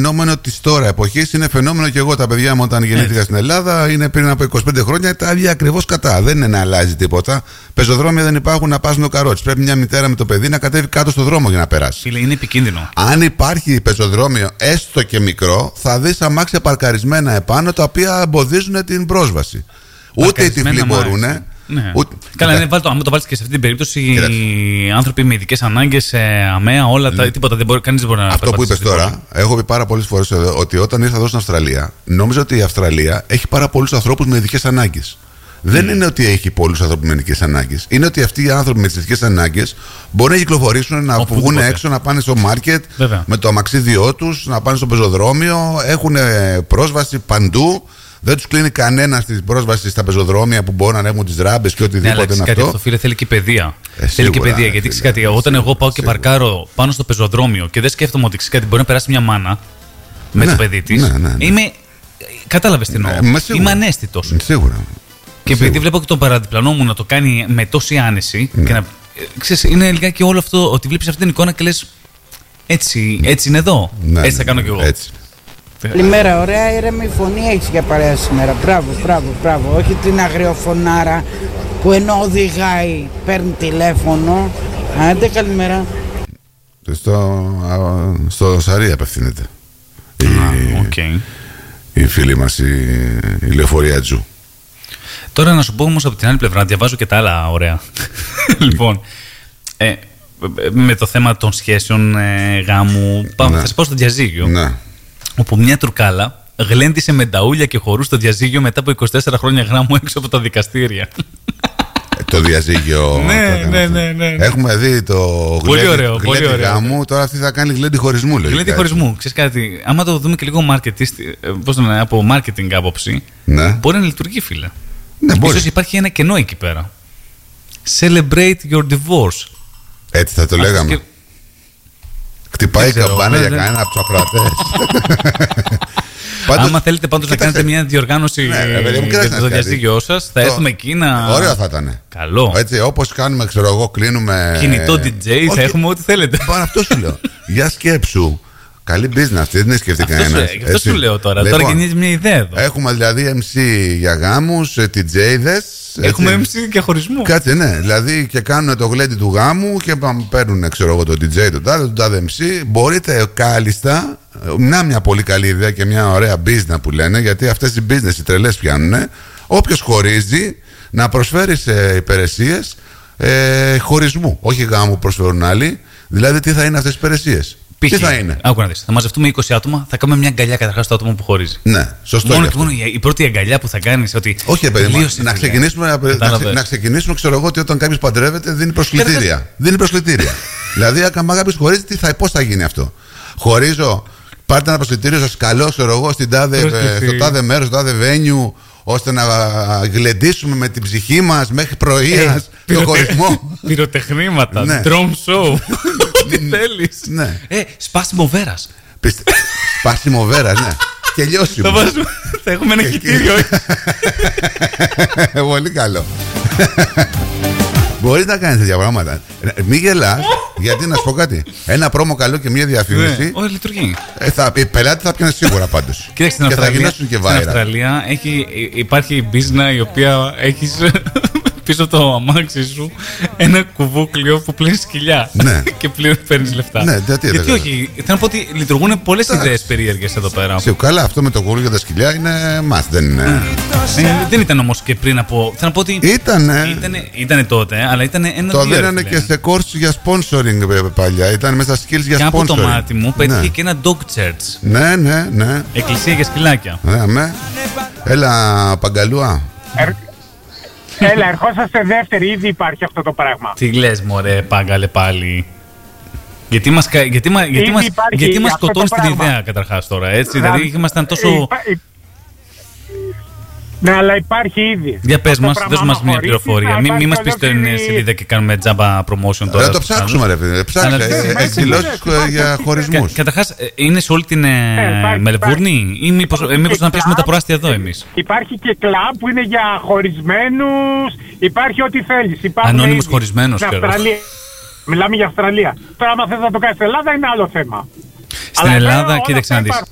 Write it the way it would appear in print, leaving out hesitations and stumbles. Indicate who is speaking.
Speaker 1: φαινόμενο της τώρα εποχής. Είναι φαινόμενο και εγώ τα παιδιά μου όταν γεννήθηκα στην Ελλάδα. Είναι πριν από 25 χρόνια τα ίδια ακριβώς κατά. Δεν είναι να αλλάζει τίποτα. Πεζοδρόμια δεν υπάρχουν να πας το καρότσι. Πρέπει μια μητέρα με το παιδί να κατέβει κάτω στο δρόμο για να περάσει.
Speaker 2: Φίλε, είναι επικίνδυνο.
Speaker 1: Αν υπάρχει πεζοδρόμιο, έστω και μικρό, θα δεις αμάξια παρκαρισμένα επάνω τα οποία εμποδίζουν την πρόσβαση. Ούτε οι τυφλοί μπορούν.
Speaker 2: Ναι. Καλά, αν το βάλεις και σε αυτή την περίπτωση, οι άνθρωποι με ειδικές ανάγκες, αμαία, όλα τα τίποτα δεν μπορεί, κανείς δεν μπορεί να
Speaker 1: αυτό που είπες τώρα, έχω πει πάρα πολλές φορές εδώ, ότι όταν ήρθα εδώ στην Αυστραλία, νόμιζα ότι η Αυστραλία έχει πάρα πολλούς ανθρώπους με ειδικές ανάγκες. Δεν είναι ότι έχει πολλούς ανθρώπους με ειδικές ανάγκες. Είναι ότι αυτοί οι άνθρωποι με τις ειδικές ανάγκες μπορούν να κυκλοφορήσουν, να βγουν έξω, να πάνε στο μάρκετ με το αμαξίδιό τους, να πάνε στο πεζοδρόμιο, έχουν πρόσβαση παντού. Δεν τους κλείνει κανένα στην πρόσβαση στα πεζοδρόμια που μπορούν να έχουν τις ράμπες και οτιδήποτε είναι αυτό.
Speaker 2: Αυτό, φίλε, θέλει και παιδεία. Θέλει και παιδεία. Γιατί ξέρεις κάτι, όταν εγώ πάω και παρκάρω πάνω στο πεζοδρόμιο και δεν σκέφτομαι ότι κάτι μπορεί να περάσει μια μάνα με το παιδί της. Είμαι. Κατάλαβες τι εννοώ. Είμαι ανέστητος.
Speaker 1: Σίγουρα.
Speaker 2: Και επειδή βλέπω και τον παραδιπλανό μου να το κάνει με τόση άνεση. Και να, ξέρεις, είναι λιγάκι όλο αυτό ότι βλέπεις αυτή την εικόνα και λες έτσι είναι εδώ. Έτσι θα κάνω κι εγώ.
Speaker 3: Καλημέρα, ωραία ήρεμη φωνή έχεις για παρέα σήμερα. Μπράβο. Όχι την αγριοφωνάρα που ενώ οδηγάει παίρνει τηλέφωνο. Άντε, καλημέρα.
Speaker 1: Στο Σαρί απευθύνεται. Η φίλη μας, η λεωφορεία Τζου.
Speaker 2: Τώρα να σου πω όμως από την άλλη πλευρά, διαβάζω και τα άλλα ωραία. Λοιπόν, με το θέμα των σχέσεων γάμου, θα σας πω στο διαζύγιο. Ναι. Όπου μια Τουρκάλα γλέντισε με νταούλια και χορούς στο διαζύγιο μετά από 24 χρόνια γάμου έξω από τα δικαστήρια.
Speaker 1: Το διαζύγιο.
Speaker 2: Ναι.
Speaker 1: Έχουμε δει το γλέντι γάμου. Τώρα αυτή θα κάνει γλέντι χωρισμού.
Speaker 2: Γλέντι χωρισμού. Ξέρεις κάτι, άμα το δούμε και λίγο από marketing άποψη, μπορεί να λειτουργεί, φίλε. Ίσως υπάρχει ένα κενό εκεί πέρα. Celebrate your divorce.
Speaker 1: Έτσι θα το λέγαμε. Χτυπάει η καμπάνα για κανένα από τους ακροατές.
Speaker 2: Άμα θέλετε πάντως να κάνετε μια διοργάνωση για το διαζύγιο σας, θα έρθουμε εκεί να.
Speaker 1: Ωραίο θα ήταν.
Speaker 2: Καλό.
Speaker 1: Έτσι, όπως κάνουμε, ξέρω εγώ, κλείνουμε.
Speaker 2: Κινητό DJ, θα έχουμε ό,τι θέλετε.
Speaker 1: Πάνω αυτό σου λέω. Για σκέψου. Καλή business, δεν είναι σκεφτεί κανένα.
Speaker 2: Αυτό σου λέω τώρα. Τώρα γεννιέται μια ιδέα εδώ.
Speaker 1: Έχουμε δηλαδή MC για γάμους, DJ-δες.
Speaker 2: Έχουμε MC και χωρισμού.
Speaker 1: Κάτσε, ναι. Δηλαδή και κάνουν το γλέντι του γάμου και παίρνουν, ξέρω εγώ, το DJ, τον τάδε MC. Μπορείτε κάλλιστα. Μια πολύ καλή ιδέα και μια ωραία business που λένε, γιατί αυτές οι business οι τρελές πιάνουν. Όποιος χωρίζει να προσφέρει σε υπηρεσίες χωρισμού. Όχι γάμου που προσφέρουν άλλοι. Δηλαδή τι θα είναι αυτές οι υπηρεσίες. Τι θα είναι.
Speaker 2: Άκου να δεις. Θα μαζευτούμε 20 άτομα, θα κάνουμε μια αγκαλιά καταρχάς στο άτομο που χωρίζει.
Speaker 1: Ναι, σωστό.
Speaker 2: Μόνο και μόνο η πρώτη αγκαλιά που θα κάνεις. Ότι
Speaker 1: όχι, παιδί, να ξεκινήσουμε, ξέρω εγώ, ότι όταν κάποιος παντρεύεται δίνει προσκλητήρια. Δηλαδή, αν κάποιος χωρίζει, πώς θα γίνει αυτό. Χωρίζω, πάρτε ένα προσκλητήριο σας καλώ, ξέρω εγώ, στο τάδε μέρος, στο τάδε venue, ώστε να γλεντήσουμε με την ψυχή μας μέχρι πρωίας το χωρισμό.
Speaker 2: Πυροτεχνήματα, drum show. Τι θέλεις. Σπάσιμο βέρας.
Speaker 1: Σπάσιμο βέρας, ναι. Και λιώσιμο.
Speaker 2: Θα έχουμε ένα κοιτήριο.
Speaker 1: Πολύ καλό. Μπορείς να κάνεις τέτοια πράγματα. Μη γελάς, γιατί να σου πω κάτι. Ένα πρόμο καλό και μια διαφήμιση.
Speaker 2: Όχι, λειτουργεί.
Speaker 1: Οι πελάτες θα πιάνουν σίγουρα πάντως.
Speaker 2: Κοίταξε, στην Αυστραλία υπάρχει η business η οποία έχει πίσω το αμάξι σου ένα κουβούκλιο που πλύνει σκυλιά.
Speaker 1: Ναι.
Speaker 2: Και πλέον παίρνεις λεφτά.
Speaker 1: Ναι,
Speaker 2: γιατί όχι. Θέλω να πω ότι λειτουργούν πολλές ιδέες περίεργες εδώ πέρα.
Speaker 1: Καλά, αυτό με το κουβούκλιο για τα σκυλιά είναι must, δεν είναι.
Speaker 2: Δεν ήταν όμως και πριν από. Θέλω να πω ότι. Ήτανε τότε, αλλά ήταν ένα.
Speaker 1: Το δίνανε και σε course για sponsoring παλιά. Ήταν μέσα στα skills για sponsoring. Και από
Speaker 2: το μάτι μου πέτυχε και ένα dog church.
Speaker 1: Ναι.
Speaker 2: Εκκλησία για σκυλάκια.
Speaker 1: Ναι. Έλα, Παγκαλούα.
Speaker 4: Έλα, ερχόσαστε δεύτερη, ήδη υπάρχει αυτό το πράγμα.
Speaker 2: Τι λες, μωρέ, Πάγκαλε πάλι. Γιατί μας σκοτώνεις την ιδέα καταρχάς τώρα, έτσι. Δηλαδή ήμασταν τόσο.
Speaker 4: Ναι, αλλά υπάρχει ήδη.
Speaker 2: Για πες μας, δώσ' μας μια πληροφορία. Μην μας πεις την σελίδα και κάνουμε τζάμπα promotion τώρα.
Speaker 1: Θα το ψάξουμε, ρε παιδί. Ψάξε εκδηλώσεις για χωρισμούς.
Speaker 2: Καταρχάς, είναι σε όλη την Μελβούρνη ή μήπως να πιάσουμε τα προάστια εδώ εμείς.
Speaker 4: Υπάρχει και κλαμπ που είναι για χωρισμένους. Υπάρχει ό,τι θέλεις.
Speaker 2: Ανώνυμος χωρισμένος.
Speaker 4: Μιλάμε για Αυστραλία. Τώρα, άμα θες να το κάνεις στην Ελλάδα, είναι άλλο θέμα.
Speaker 2: Στην Ελλάδα, κοίταξε να δεις.